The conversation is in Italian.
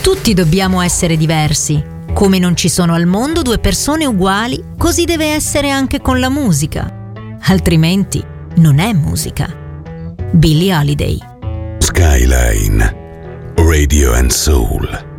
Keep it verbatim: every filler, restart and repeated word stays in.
Tutti dobbiamo essere diversi. Come non ci sono al mondo due persone uguali, così deve essere anche con la musica. Altrimenti non è musica. Billie Holiday. Skyline Radio and Soul.